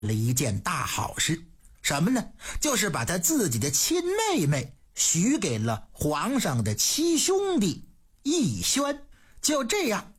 了一件大好事。什么呢？就是把他自己的亲妹妹许给了皇上的七兄弟奕轩。就这样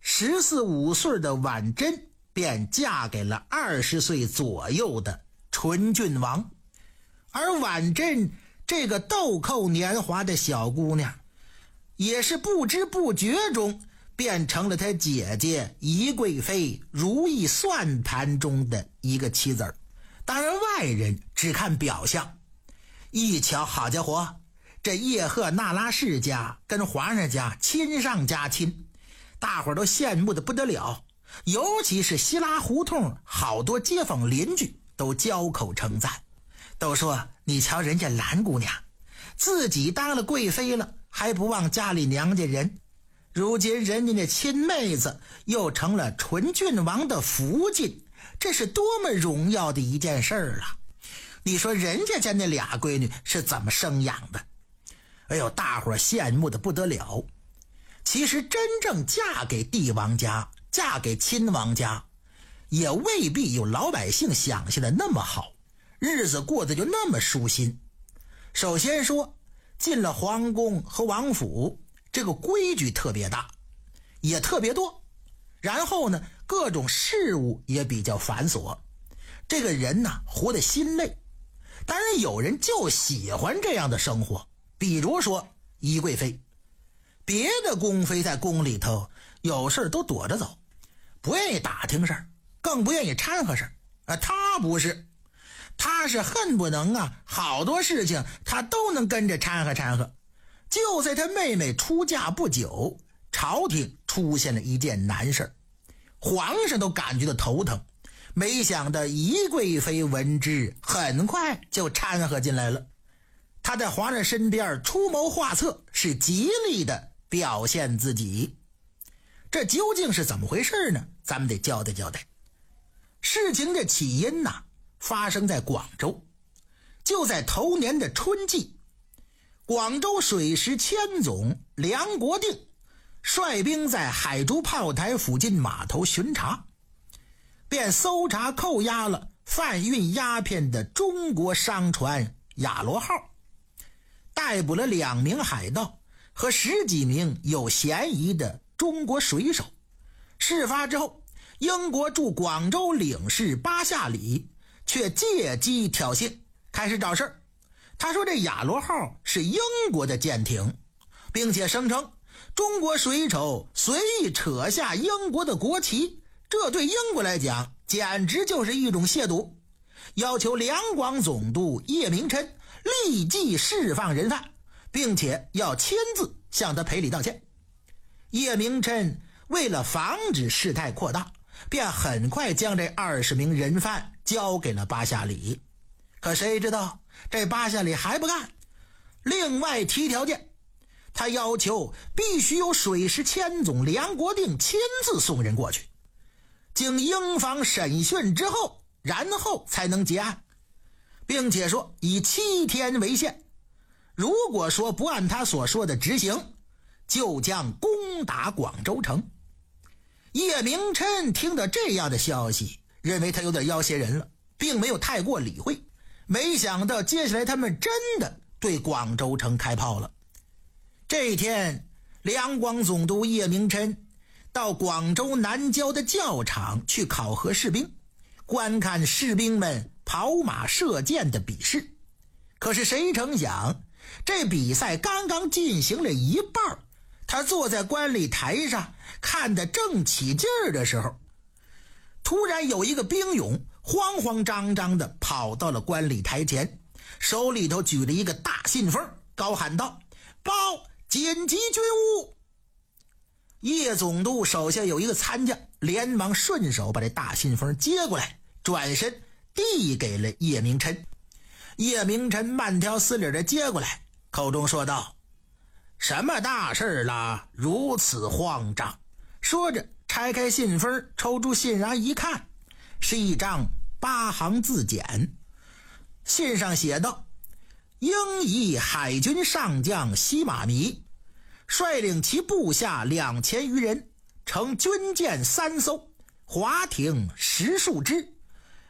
，14、15岁的婉珍便嫁给了20岁左右的纯郡王。而婉珍这个豆蔻年华的小姑娘，也是不知不觉中变成了她姐姐宜贵妃如意算盘中的一个棋子。当然外人只看表象，一瞧，好家伙，这叶赫那拉氏家跟皇上家亲上加亲，大伙儿都羡慕的不得了。尤其是西拉胡同好多街坊邻居都交口称赞，都说你瞧人家兰姑娘自己当了贵妃了，还不忘家里娘家人，如今人家的亲妹子又成了纯郡王的福晋，这是多么荣耀的一件事儿啊！你说人家家那俩闺女是怎么生养的？哎呦，大伙儿羡慕的不得了。其实真正嫁给帝王家，嫁给亲王家，也未必有老百姓想象的那么好，日子过得就那么舒心。首先说，进了皇宫和王府，这个规矩特别大，也特别多。然后呢，各种事务也比较繁琐，这个人呢活得心累。当然有人就喜欢这样的生活，比如说宜贵妃。别的宫妃在宫里头有事都躲着走，不愿意打听事儿，更不愿意掺和事儿。她不是，她是恨不能好多事情她都能跟着掺和掺和。就在她妹妹出嫁不久，朝廷出现了一件难事，皇上都感觉到头疼。没想到宜贵妃闻之，很快就掺和进来了。她在皇上身边出谋划策，是极力的表现自己。这究竟是怎么回事呢？咱们得交代交代。事情的起因发生在广州。就在头年的春季，广州水师千总梁国定率兵在海珠炮台附近码头巡查，便搜查扣押了贩运鸦片的中国商船雅罗号，逮捕了2名海盗和10几名有嫌疑的中国水手。事发之后，英国驻广州领事巴夏里却借机挑衅，开始找事儿。他说这雅罗号是英国的舰艇，并且声称中国水手随意扯下英国的国旗，这对英国来讲简直就是一种亵渎，要求两广总督叶明琛立即释放人犯，并且要亲自向他赔礼道歉。叶明琛为了防止事态扩大，便很快将这20名人犯交给了巴夏里。可谁知道这巴夏里还不干，另外提条件，他要求必须由水师千总梁国定亲自送人过去，经英方审讯之后，然后才能结案，并且说以7天为限，如果说不按他所说的执行，就将攻打广州城。叶明琛听到这样的消息，认为他有点要挟人了，并没有太过理会。没想到接下来他们真的对广州城开炮了。这一天，两广总督叶明琛到广州南郊的教场去考核士兵，观看士兵们跑马射箭的比试。可是谁成想，这比赛刚刚进行了一半，他坐在观礼台上看得正起劲儿的时候，突然有一个兵勇慌慌张张地跑到了观礼台前，手里头举了一个大信封，高喊道：报紧急军务！叶总督手下有一个参将，连忙顺手把这大信封接过来，转身递给了叶明琛。叶明琛慢条斯理地接过来，口中说道：什么大事啦，如此慌张？说着拆开信封，抽出信瓤一看，是一张8行字简。信上写道：英夷海军上将西马弥率领其部下2000余人，乘军舰3艘，华艇10数只，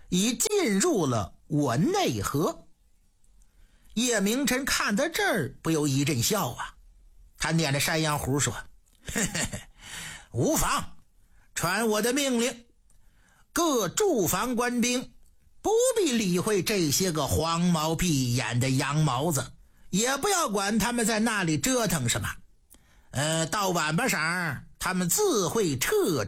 已进入了我内河。叶明琛看到这儿不由一阵笑啊，他捻着山羊胡说：嘿嘿嘿，无妨，传我的命令，各驻防官兵不必理会这些个黄毛碧眼的羊毛子，也不要管他们在那里折腾什么。到晚巴晌他们自会撤